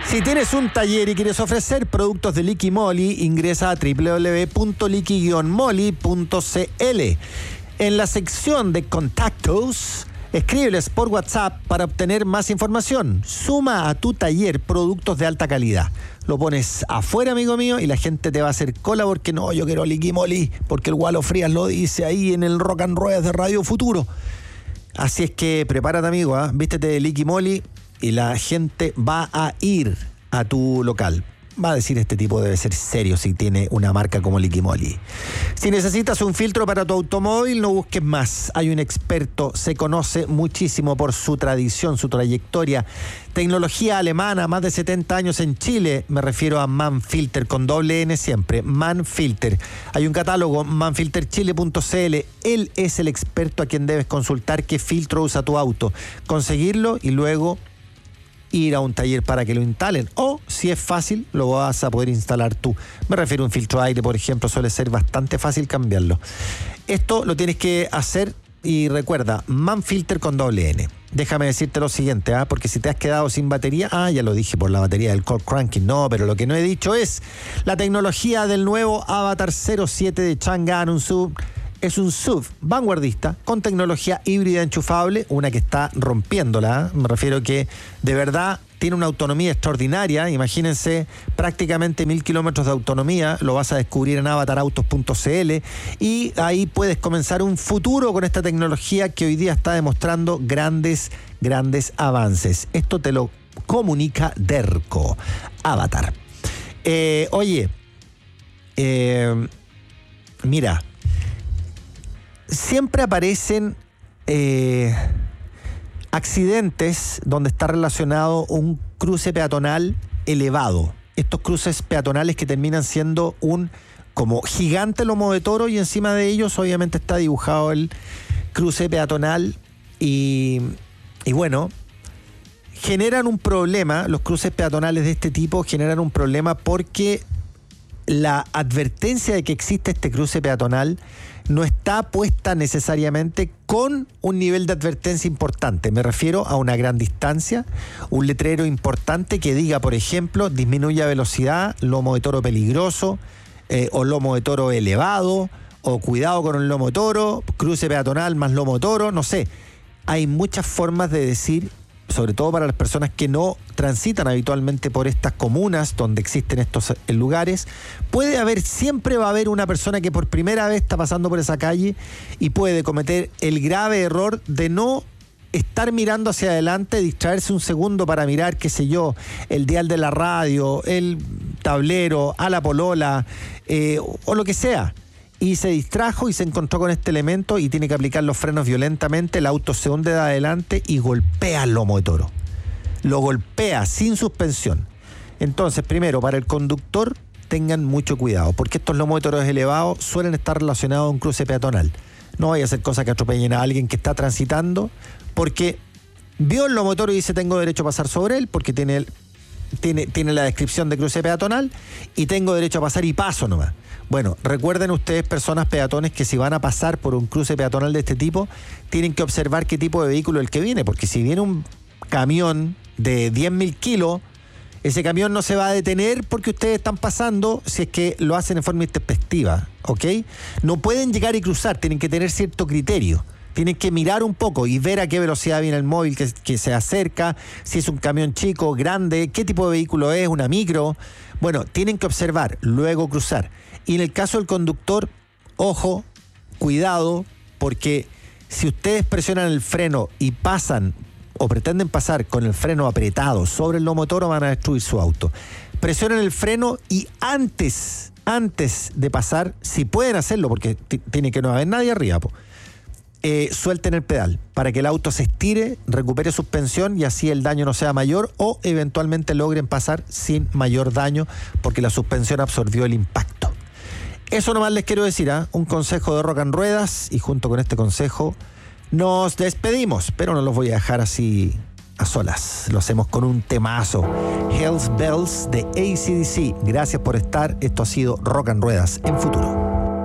Si tienes un taller y quieres ofrecer productos de Liqui Moly, ingresa a www.liqui-moly.cl. En la sección de contactos, escríbeles por WhatsApp para obtener más información. Suma a tu taller productos de alta calidad. Lo pones afuera, amigo mío, y la gente te va a hacer cola porque no, yo quiero Liqui Moly, porque el Gualo Frías lo dice ahí en el Rock and Ruedas de Radio Futuro. Así es que prepárate, amigo, vístete de Liqui Moly y la gente va a ir a tu local. Va a decir, este tipo debe ser serio si tiene una marca como Liqui Moly. Si necesitas un filtro para tu automóvil, no busques más. Hay un experto, se conoce muchísimo por su tradición, su trayectoria. Tecnología alemana, más de 70 años en Chile. Me refiero a Manfilter, con doble N siempre. Manfilter. Hay un catálogo, manfilterchile.cl. Él es el experto a quien debes consultar qué filtro usa tu auto. Conseguirlo y luego ir a un taller para que lo instalen, o si es fácil lo vas a poder instalar tú. Me refiero a un filtro de aire, por ejemplo, suele ser bastante fácil cambiarlo. Esto lo tienes que hacer y recuerda, Manfilter con doble N. Déjame decirte lo siguiente, porque si te has quedado sin batería, ya lo dije por la batería del Cold Cranking, no, pero lo que no he dicho es la tecnología del nuevo Avatar 07 de Chang'an, es un SUV vanguardista con tecnología híbrida enchufable, una que está rompiéndola. Me refiero que de verdad tiene una autonomía extraordinaria. Imagínense, prácticamente 1000 kilómetros de autonomía. Lo vas a descubrir en avatarautos.cl y ahí puedes comenzar un futuro con esta tecnología que hoy día está demostrando grandes avances. Esto te lo comunica Derco Avatar. Mira, siempre aparecen accidentes donde está relacionado un cruce peatonal elevado. Estos cruces peatonales que terminan siendo un como gigante lomo de toro y encima de ellos obviamente está dibujado el cruce peatonal y bueno, generan un problema. Los cruces peatonales de este tipo generan un problema porque la advertencia de que existe este cruce peatonal no está puesta necesariamente con un nivel de advertencia importante. Me refiero a una gran distancia, un letrero importante que diga, por ejemplo, disminuya velocidad, lomo de toro peligroso, o lomo de toro elevado, o cuidado con el lomo de toro, cruce peatonal más lomo de toro, no sé. Hay muchas formas de decir, sobre todo para las personas que no transitan habitualmente por estas comunas donde existen estos lugares. Siempre va a haber una persona que por primera vez está pasando por esa calle y puede cometer el grave error de no estar mirando hacia adelante, distraerse un segundo para mirar, qué sé yo, el dial de la radio, el tablero, a la polola, o lo que sea. Y se distrajo y se encontró con este elemento y tiene que aplicar los frenos violentamente. El auto se hunde de adelante y golpea el lomo de toro. Lo golpea sin suspensión. Entonces, primero, para el conductor, tengan mucho cuidado, porque estos lomos de toros elevados suelen estar relacionados a un cruce peatonal. No vaya a hacer cosas que atropellen a alguien que está transitando, porque vio el lomo de toro y dice, tengo derecho a pasar sobre él, porque tiene la descripción de cruce peatonal, y tengo derecho a pasar y paso nomás. Bueno, recuerden ustedes, personas peatones, que si van a pasar por un cruce peatonal de este tipo, tienen que observar qué tipo de vehículo es el que viene, porque si viene un camión de 10.000 kilos, ese camión no se va a detener porque ustedes están pasando si es que lo hacen en forma introspectiva, ¿ok? No pueden llegar y cruzar, tienen que tener cierto criterio. Tienen que mirar un poco y ver a qué velocidad viene el móvil que se acerca, si es un camión chico, grande, qué tipo de vehículo es, una micro. Bueno, tienen que observar, luego cruzar. Y en el caso del conductor, ojo, cuidado, porque si ustedes presionan el freno y pasan o pretenden pasar con el freno apretado sobre el lomo de toro, van a destruir su auto. Presionen el freno y antes de pasar, si pueden hacerlo, porque tiene que no haber nadie arriba, suelten el pedal para que el auto se estire, recupere suspensión y así el daño no sea mayor, o eventualmente logren pasar sin mayor daño porque la suspensión absorbió el impacto. Eso nomás les quiero decir, un consejo de Rock and Ruedas, y junto con este consejo nos despedimos, pero no los voy a dejar así a solas. Lo hacemos con un temazo, Hells Bells de AC/DC. Gracias por estar. Esto ha sido Rock and Ruedas en Futuro.